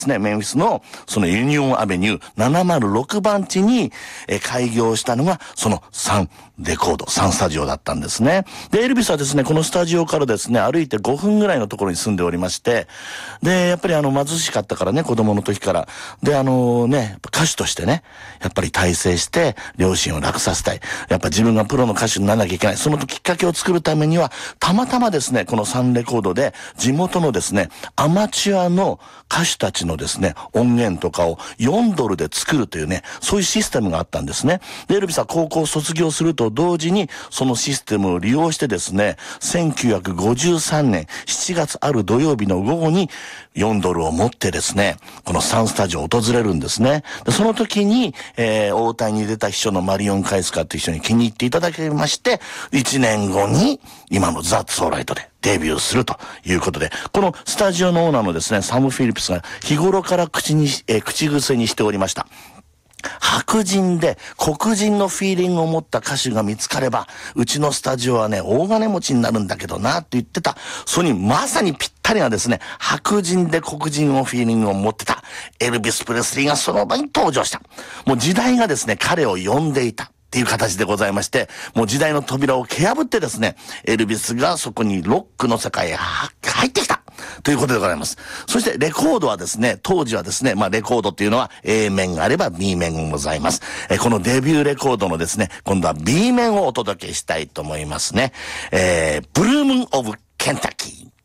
ね、メンフィスのそのユニオンアベニュー706番地に開業したのがそのサンレコード、サンスタジオだったんですね。で、エルビスはですね、このスタジオからですね、歩いて5分ぐらいのところに住んでおりまして、で、やっぱり貧しかったからね、子供の時から。で、歌手としてね、やっぱり大成して、両親を楽させたい。やっぱ自分がプロの歌手にならなきゃいけない。そのきっかけを作るためには、たまたまですね、このサンレコードで、地元のですね、アマチュアの歌手たちのですね、音源とかを4ドルで作るというね、そういうシステムがあったんですね。で、エルビスは高校を卒業すると同時に、そのシステムを利用してですね、1953年7月ある土曜日の午後に4ドルを持ってですね、このサンスタジオを訪れるんですね。で、その時に、応対に出た秘書のマリオン・カイスカという人に気に入っていただけまして、1年後に今のザ・ツ・オーライトでデビューするということで、このスタジオのオーナーのですね、サム・フィリップスが日頃から口癖にしておりました。白人で黒人のフィーリングを持った歌手が見つかれば、うちのスタジオはね、大金持ちになるんだけどなって言ってた。それにまさにぴったりなですね、白人で黒人のフィーリングを持ってたエルビス・プレスリーがその場に登場した。もう時代がですね、彼を呼んでいた。っていう形でございまして、もう時代の扉を蹴破ってですね、エルビスがそこにロックの世界へ入ってきたということでございます。そしてレコードはですね、当時はですね、レコードっていうのは A 面があれば B 面がございます。このデビューレコードのですね、今度は B 面をお届けしたいと思いますね。ブルームン・オブ・ケンタッキー。